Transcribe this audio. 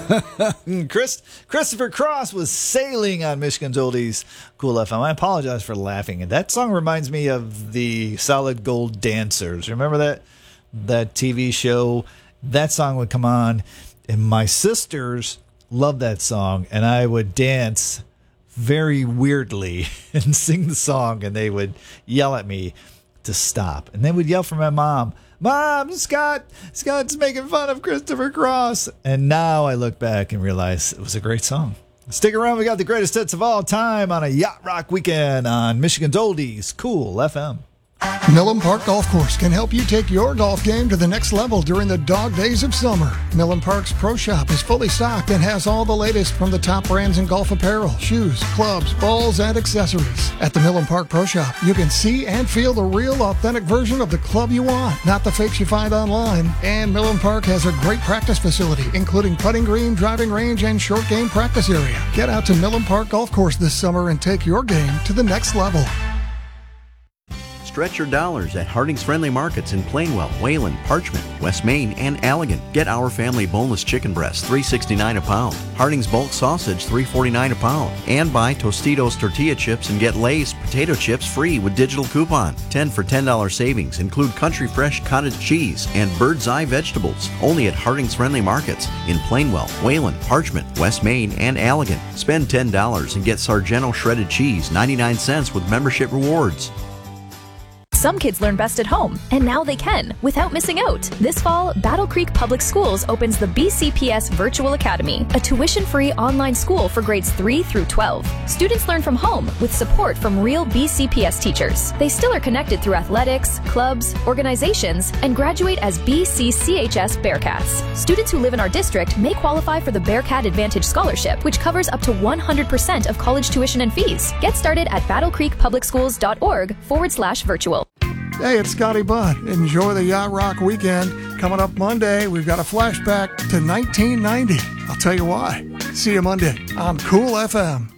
Christopher Cross was sailing on Michigan's Oldies Cool FM. I apologize for laughing. And that song reminds me of the Solid Gold Dancers. Remember that TV show? That song would come on, and my sisters loved that song, and I would dance very weirdly and sing the song, and they would yell at me to stop. And they would yell for my mom, "Mom, Scott's making fun of Christopher Cross." And now I look back and realize it was a great song. Stick around. We got the greatest hits of all time on a Yacht Rock weekend on Michigan's Oldies Cool FM. Millen Park Golf Course can help you take your golf game to the next level during the dog days of summer. Millen Park's Pro Shop is fully stocked and has all the latest from the top brands in golf apparel, shoes, clubs, balls, and accessories. At the Millen Park Pro Shop, you can see and feel the real, authentic version of the club you want, not the fakes you find online. And Millen Park has a great practice facility, including putting green, driving range, and short game practice area. Get out to Millen Park Golf Course this summer and take your game to the next level. Stretch your dollars at Harding's Friendly Markets in Plainwell, Wayland, Parchment, West Main, and Allegan. Get our family boneless chicken breast, $3.69 a pound. Harding's bulk sausage, $3.49 a pound. And buy Tostitos tortilla chips and get Lay's potato chips free with digital coupon. 10 for $10 savings. Include Country Fresh cottage cheese and Bird's Eye vegetables. Only at Harding's Friendly Markets in Plainwell, Wayland, Parchment, West Main, and Allegan. Spend $10 and get Sargento shredded cheese, 99 cents with membership rewards. Some kids learn best at home, and now they can, without missing out. This fall, Battle Creek Public Schools opens the BCPS Virtual Academy, a tuition-free online school for grades 3 through 12. Students learn from home with support from real BCPS teachers. They still are connected through athletics, clubs, organizations, and graduate as BCCHS Bearcats. Students who live in our district may qualify for the Bearcat Advantage Scholarship, which covers up to 100% of college tuition and fees. Get started at battlecreekpublicschools.org/virtual. Hey, it's Scotty Budd. Enjoy the Yacht Rock weekend. Coming up Monday, we've got a flashback to 1990. I'll tell you why. See you Monday on Cool FM.